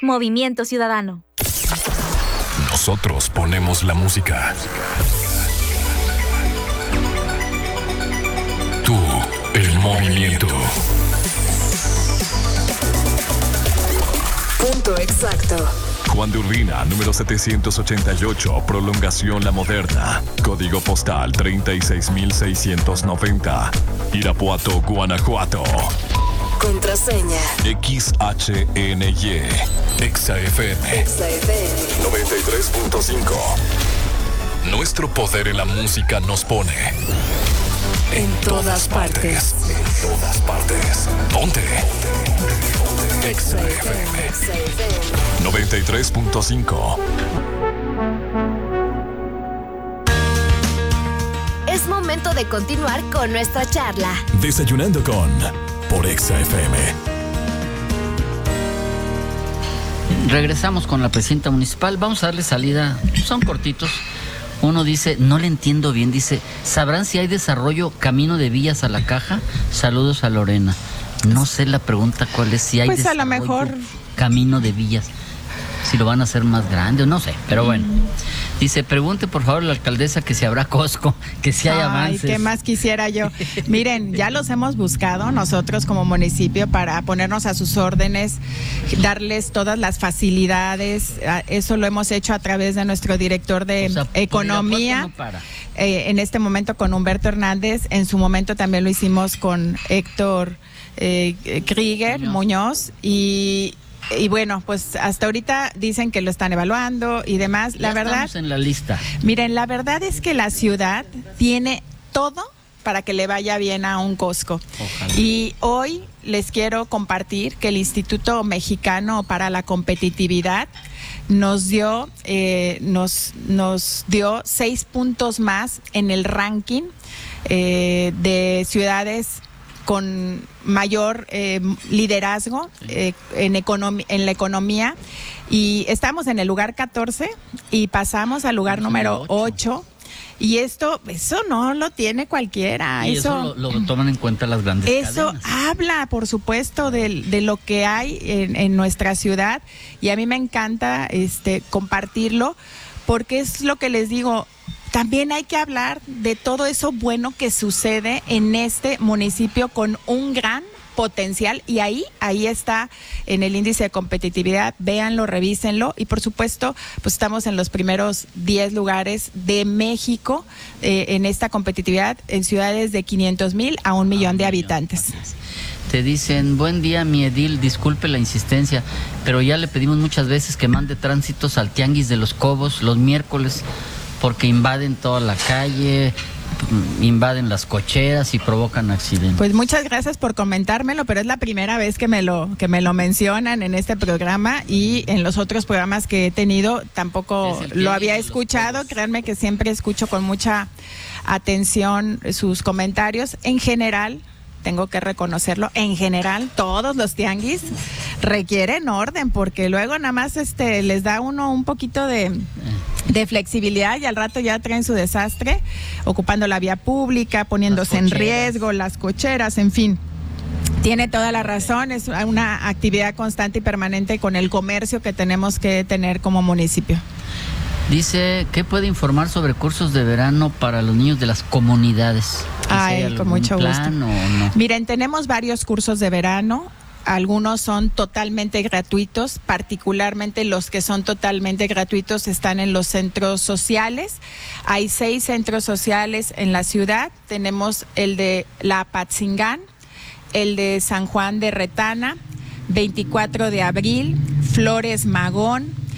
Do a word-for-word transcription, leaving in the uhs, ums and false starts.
Movimiento Ciudadano. Nosotros ponemos la música. Tú, el movimiento. Punto exacto. Juan de Urbina, número setecientos ochenta y ocho, Prolongación La Moderna. Código postal treinta y seis mil seiscientos noventa. Irapuato, Guanajuato. Contraseña. X H N Y. Exa F M. Exa F M. noventa y tres punto cinco. Nuestro poder en la música nos pone en, en todas, todas partes. partes. En todas partes. Ponte. Exa F M. noventa y tres punto cinco. Es momento de continuar con nuestra charla. Desayunando con por Exa F M. Regresamos con la presidenta municipal. Vamos a darle salida. Son cortitos. Uno dice, no le entiendo bien. Dice, ¿sabrán si hay desarrollo camino de Villas a la Caja? Saludos a Lorena. No sé la pregunta cuál es. Si hay pues a lo mejor camino de Villas. Si lo van a hacer más grande o no sé. Pero bueno. Dice, pregunte por favor a la alcaldesa que si habrá Costco, que si hay Ay, avances. ¿qué más quisiera yo? Miren, ya los hemos buscado nosotros como municipio para ponernos a sus órdenes, darles todas las facilidades. Eso lo hemos hecho a través de nuestro director de o sea, Economía. No para. Eh, en este momento con Humberto Hernández. En su momento también lo hicimos con Héctor eh, Krieger Muñoz, Muñoz y... Y bueno, pues hasta ahorita dicen que lo están evaluando y demás. La ya verdad, estamos en la lista. Miren, la verdad es que la ciudad tiene todo para que le vaya bien a un Costco. Ojalá. Y hoy les quiero compartir que el Instituto Mexicano para la Competitividad nos dio, eh, nos, nos dio seis puntos más en el ranking eh, de ciudades con mayor eh, liderazgo eh, en, economi- en la economía, y estamos en el lugar catorce y pasamos al lugar número ocho. Y esto, eso no lo tiene cualquiera. Y eso, eso lo, lo toman en cuenta las grandes Eso cadenas. habla, por supuesto, de, de lo que hay en, en nuestra ciudad, y a mí me encanta este compartirlo, porque es lo que les digo. También hay que hablar de todo eso bueno que sucede en este municipio con un gran potencial, y ahí, ahí está en el índice de competitividad. Véanlo, revísenlo, y por supuesto, pues estamos en los primeros diez lugares de México eh, en esta competitividad en ciudades de quinientos mil a un millón de habitantes. Te dicen, buen día mi edil, disculpe la insistencia, pero ya le pedimos muchas veces que mande tránsitos al Tianguis de los Cobos los miércoles, porque invaden toda la calle, invaden las cocheras y provocan accidentes. Pues muchas gracias por comentármelo, pero es la primera vez que me lo que me lo mencionan en este programa, y en los otros programas que he tenido tampoco lo había escuchado. Créanme que siempre escucho con mucha atención sus comentarios. En general, tengo que reconocerlo, en general todos los tianguis requieren orden, porque luego nada más este les da uno un poquito de, de flexibilidad y al rato ya traen su desastre, ocupando la vía pública, poniéndose en riesgo, las cocheras, en fin. Tiene toda la razón, es una actividad constante y permanente con el comercio que tenemos que tener como municipio. Dice, ¿qué puede informar sobre cursos de verano para los niños de las comunidades? Ay, con mucho gusto. No? Miren, tenemos varios cursos de verano. Algunos son totalmente gratuitos, particularmente los que son totalmente gratuitos están en los centros sociales. Hay seis centros sociales en la ciudad. Tenemos el de La Apatzingán, el de San Juan de Retana, veinticuatro de abril, Flores Magón,